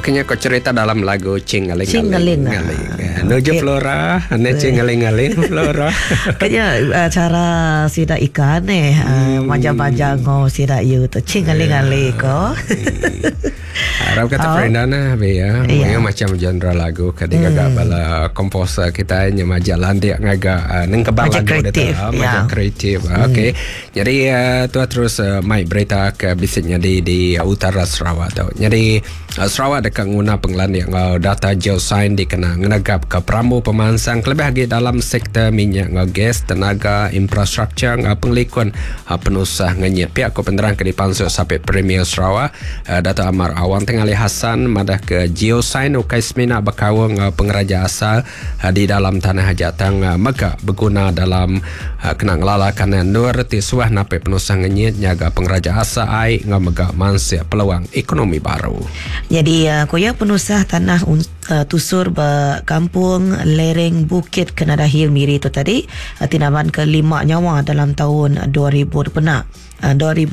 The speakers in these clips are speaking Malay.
Makanya kau cerita dalam lagu Cingaling-ngaling. Nuju Okay. Flora, ane Cingaling-ngaling Flora. Kaya cara sida ikan Majang-majang sida you tu Cingaling-ngaling ko. Harap kata Frendana ya, Iya. macam genre lagu kadang bala komposer kita nya majalan dia ngaga neng kebal Macam lagu kreatif, macam ya. kreatif. Okey. Jadi tu terus mai berita ke bisitnya di utara Sarawak tu. Jadi Sarawak dekat guna penglandia data geoscience dikena ngenagap ke peramu pemansang lebih lagi dalam sektor minyak gas, tenaga, infrastruktur penglikun penusah ngenya pihak ko penerang ke dipansuk sampai Premier Sarawak Dato' Amar Awang Tengali Hassan madah ke geoscience ukai semina bakawang pengeraja asal di dalam tanah hajatang mega berguna dalam kena ngelalakan nur tisuah nape penusah ngenya nyaga pengeraja asal ai mega mansia peluang ekonomi baru. Jadi koya penusah tanah tusur kampung lereng Bukit Kenada Hill Miri itu tadi tinaman ke 5 nyawa dalam tahun 2025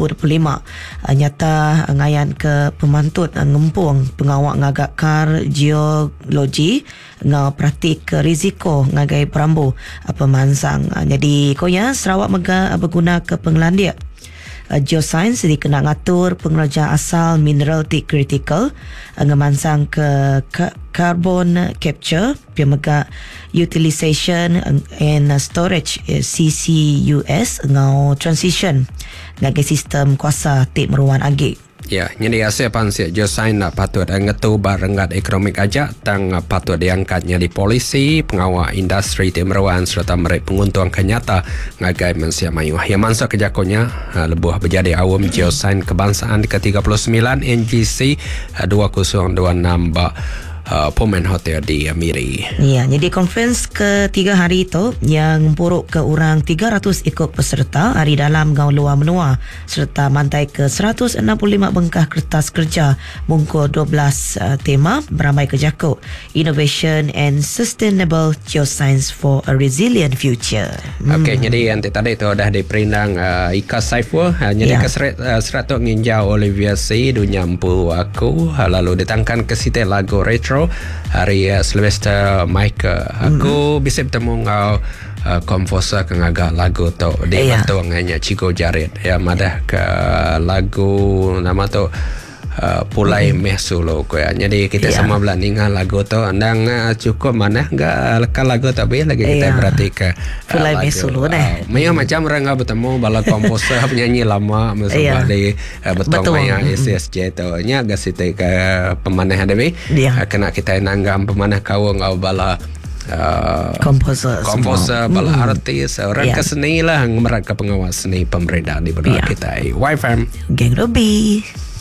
nyata ngayan ke pemantut ngempung pengawak ngagak kar geologi praktik risiko ngagai perambu pemansang. Jadi koya Sarawak mega berguna ke penglandia geoscience dikena ngatur pengeroja asal mineral critical ngemansang ke carbon capture pemega utilization and storage CCUS ngau transition ngagai sistem kuasa tik meruan agi. Ya, jadi asyik pansi geoscience nak patut ngetu barengat ekonomi aja tang patut diangkatnya di polisi, pengawal industri timeruan serta mereka penguntung kenyata ngagai mensia mayu. Yang mansa kejakonya lebuh berjadi awam geoscience kebangsaan ke-39 NGC 2026 Pullman Hotel di Miri. Ya, jadi conference ke-3 hari itu yang memburuk ke orang 300 ikut peserta hari dalam gaul luar menua serta mantai ke 165 bengkah kertas kerja bungkul 12 tema beramai kejakut Innovation and Sustainable Geoscience for a Resilient Future. Okey, jadi yang tadi tu dah diperindang Ika Saiful jadi keseret nginjau Olivia C dunia empu aku lalu ditangkan ke situ lagu retro hari Sylvester Michael aku bisa bertemu ngau komposer kengaga lagu tu di bantu nganya Chico Jared ya madah ke lagu nama tu Pulai Mesulo ko ya. Jadi kita sama belah ningan lagu tu andang cukup mana enggak lekat lagu tapi lagi kita berarti ke Pulai Mesulo nih. Macam orang bertemu bala komposer penyanyi lama mesebab di betul maya SSJ tu nya agak situ ke pemanah dewe kena kita nanggam pemanah kawang bala komposer bala artis orang keseni lah mereka pengawas seni pemerintah di benak kita YFM Geng Robi.